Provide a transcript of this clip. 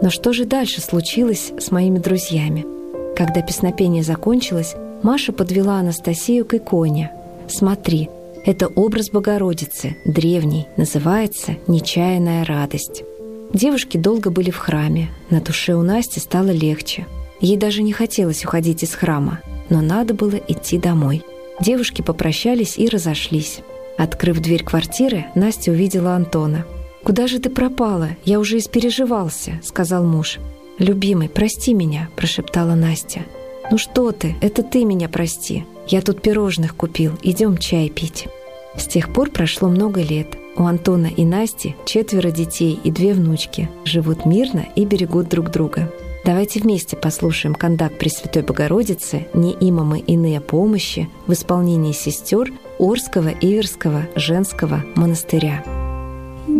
Но что же дальше случилось с моими друзьями? Когда песнопение закончилось, Маша подвела Анастасию к иконе. «Смотри, это образ Богородицы, древний, называется «Нечаянная радость». Девушки долго были в храме, на душе у Насти стало легче. Ей даже не хотелось уходить из храма, но надо было идти домой. Девушки попрощались и разошлись. Открыв дверь квартиры, Настя увидела Антона. «Куда же ты пропала? Я уже испереживался», — сказал муж. «Любимый, прости меня», — прошептала Настя. «Ну что ты, это ты меня прости. Я тут пирожных купил, идем чай пить». С тех пор прошло много лет. У Антона и Насти 4 детей и 2 внучки. Живут мирно и берегут друг друга. Давайте вместе послушаем кандак Пресвятой Богородицы «Не има мы иные помощи» в исполнении сестер Орского Иверского женского монастыря.